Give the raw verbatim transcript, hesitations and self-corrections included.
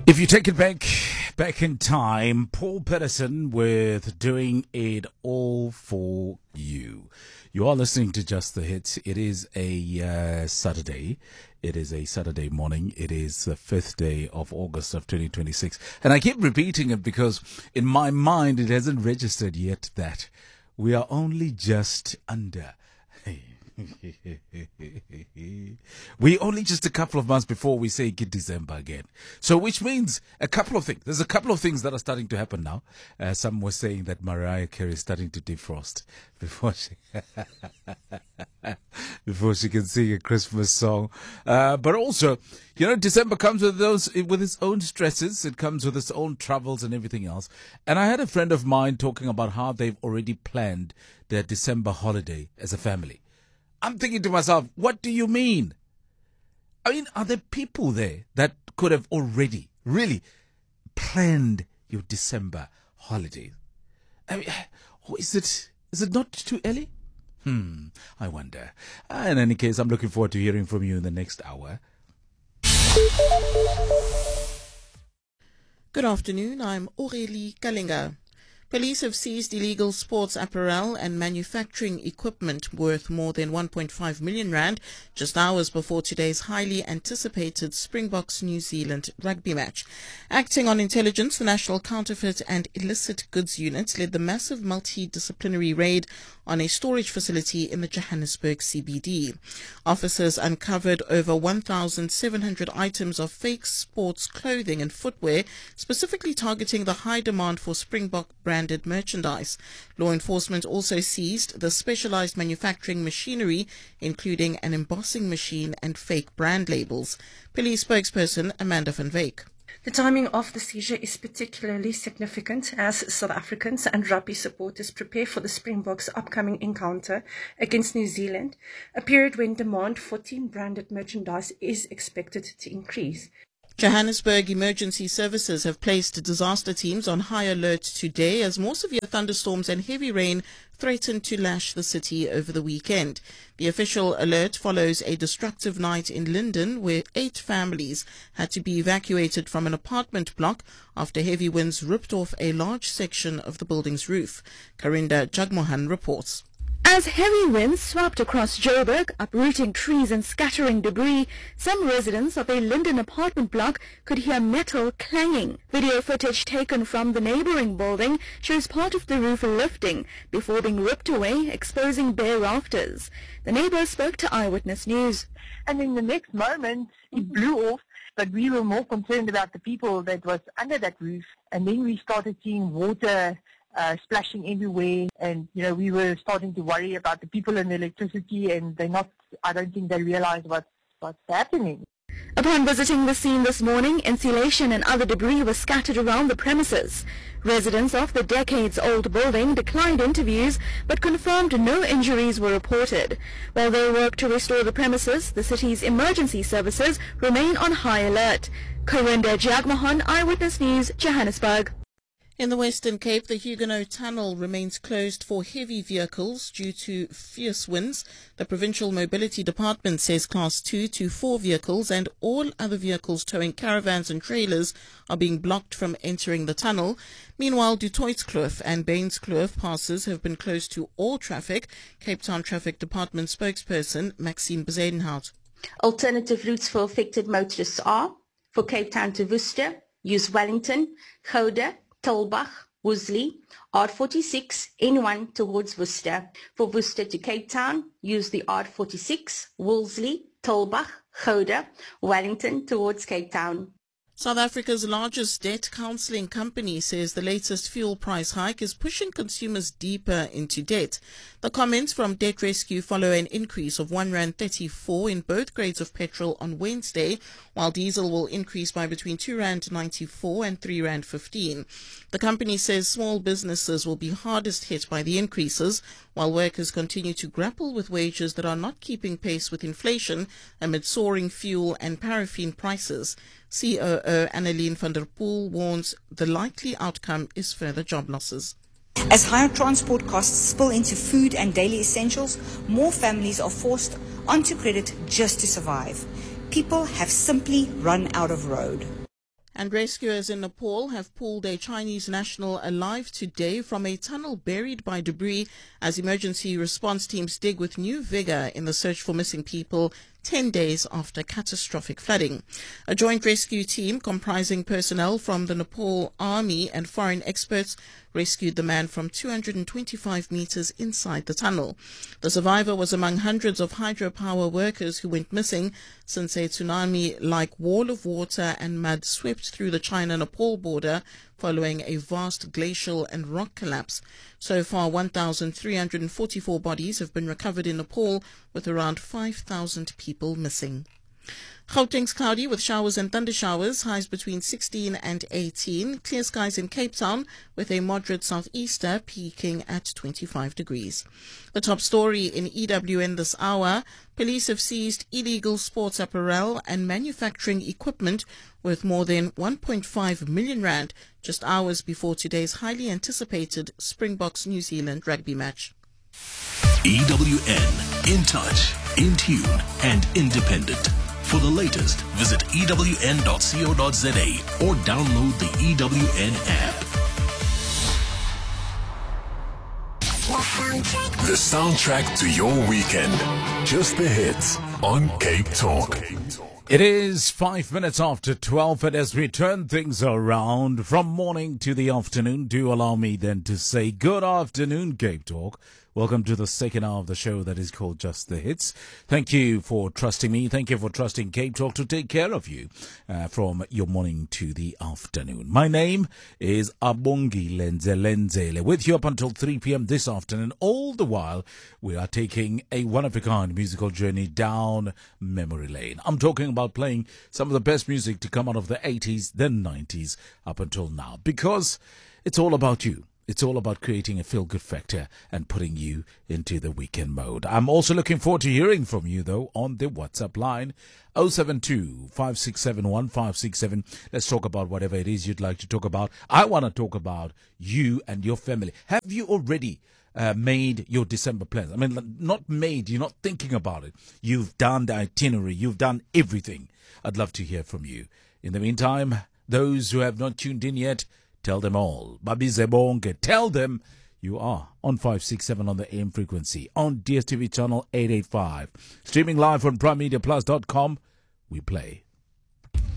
If you take it back, back in time, Paul Patterson with Doing It All For You. You are listening to Just the Hits. It is a uh, Saturday. It is a Saturday morning. It is the fifth day of August of twenty twenty-six. And I keep repeating it because in my mind it hasn't registered yet that we are only just under. We only just a couple of months before we say get December again. So which means a couple of things. There's a couple of things that are starting to happen now. Uh, some were saying that Mariah Carey is starting to defrost before she before she can sing a Christmas song. Uh, but also, you know, December comes with those with its own stresses. It comes with its own troubles and everything else. And I had a friend of mine talking about how they've already planned their December holiday as a family. I'm thinking to myself, what do you mean? I mean, are there people there that could have already really planned your December holiday? I mean, or is it is it not too early? Hmm, I wonder. Uh, in any case, I'm looking forward to hearing from you in the next hour. Good afternoon, I'm Aurélie Kalinga. Police have seized illegal sports apparel and manufacturing equipment worth more than one point five million rand just hours before today's highly anticipated Springboks New Zealand rugby match. Acting on intelligence, the National Counterfeit and Illicit Goods Unit led the massive multidisciplinary raid on a storage facility in the Johannesburg C B D. Officers uncovered over one thousand seven hundred items of fake sports clothing and footwear, specifically targeting the high demand for Springbok brand branded merchandise. Law enforcement also seized the specialized manufacturing machinery, including an embossing machine and fake brand labels. Police spokesperson Amanda van Wyk. The timing of the seizure is particularly significant as South Africans and rugby supporters prepare for the Springboks' upcoming encounter against New Zealand, a period when demand for team-branded merchandise is expected to increase. Johannesburg emergency services have placed disaster teams on high alert today as more severe thunderstorms and heavy rain threaten to lash the city over the weekend. The official alert follows a destructive night in Linden where eight families had to be evacuated from an apartment block after heavy winds ripped off a large section of the building's roof. Karinda Jagmohan reports. As heavy winds swept across Joburg, uprooting trees and scattering debris, some residents of a Linden apartment block could hear metal clanging. Video footage taken from the neighboring building shows part of the roof lifting before being ripped away, exposing bare rafters. The neighbors spoke to Eyewitness News. And in the next moment, it blew off, but we were more concerned about the people that was under that roof. And then we started seeing water Uh, splashing everywhere, and you know we were starting to worry about the people and the electricity, and they not I don't think they realized what what's happening. Upon visiting the scene this morning, insulation and other debris was scattered around the premises. Residents of the decades-old building declined interviews but confirmed no injuries were reported. While they work to restore the premises, the city's emergency services remain on high alert. Karinda Jagmohan, Eyewitness News, Johannesburg. In the Western Cape, the Huguenot Tunnel remains closed for heavy vehicles due to fierce winds. The Provincial Mobility Department says Class two to four vehicles and all other vehicles towing caravans and trailers are being blocked from entering the tunnel. Meanwhile, Du Toitskloof and Bainskloof passes have been closed to all traffic. Cape Town Traffic Department spokesperson Maxine Bezuidenhout. Alternative routes for affected motorists are, for Cape Town to Worcester, use Wellington, Gouda, Tulbagh, Worsley, R forty-six, N one towards Worcester. For Worcester to Cape Town, use the R forty-six, Wolseley, Tulbagh, Gouda, Wellington towards Cape Town. South Africa's largest debt counselling company says the latest fuel price hike is pushing consumers deeper into debt. The comments from Debt Rescue follow an increase of one rand thirty-four in both grades of petrol on Wednesday, while diesel will increase by between two rand ninety-four and three rand fifteen. The company says small businesses will be hardest hit by the increases, while workers continue to grapple with wages that are not keeping pace with inflation amid soaring fuel and paraffin prices. C O O Annelien van der Poel warns the likely outcome is further job losses. As higher transport costs spill into food and daily essentials, more families are forced onto credit just to survive. People have simply run out of road. And rescuers in Nepal have pulled a Chinese national alive today from a tunnel buried by debris as emergency response teams dig with new vigor in the search for missing people ten days after catastrophic flooding. A joint rescue team comprising personnel from the Nepal Army and foreign experts rescued the man from two hundred twenty-five meters inside the tunnel. The survivor was among hundreds of hydropower workers who went missing since a tsunami-like wall of water and mud swept through the China-Nepal border following a vast glacial and rock collapse. So far, one thousand three hundred forty-four bodies have been recovered in Nepal, with around five thousand people missing. Gauteng's cloudy with showers and thunder showers, highs between sixteen and eighteen. Clear skies in Cape Town with a moderate southeaster peaking at twenty-five degrees. The top story in E W N this hour: police have seized illegal sports apparel and manufacturing equipment worth more than one point five million rand just hours before today's highly anticipated Springboks New Zealand rugby match. E W N, in touch, in tune and independent. For the latest, visit E W N dot co dot za or download the E W N app. The soundtrack to your weekend. Just the hits on Cape Talk. It is five minutes after twelve, and as we turn things around from morning to the afternoon, do allow me then to say good afternoon, Cape Talk. Welcome to the second hour of the show that is called Just the Hits. Thank you for trusting me. Thank you for trusting Cape Talk to take care of you uh, from your morning to the afternoon. My name is Abongi Lenzelenzele, with you up until three p.m. this afternoon. All the while, we are taking a one-of-a-kind musical journey down memory lane. I'm talking about playing some of the best music to come out of the eighties, then nineties, up until now, because it's all about you. It's all about creating a feel-good factor and putting you into the weekend mode. I'm also looking forward to hearing from you, though, on the WhatsApp line, oh seven two, five six seven, one five six seven. Let's talk about whatever it is you'd like to talk about. I want to talk about you and your family. Have you already uh, made your December plans? I mean, not made, you're not thinking about it. You've done the itinerary. You've done everything. I'd love to hear from you. In the meantime, those who have not tuned in yet, tell them all. Babi Zebonge, tell them you are on five six seven on the A M frequency, on D S T V channel eight eighty-five. Streaming live on prime media plus dot com. We play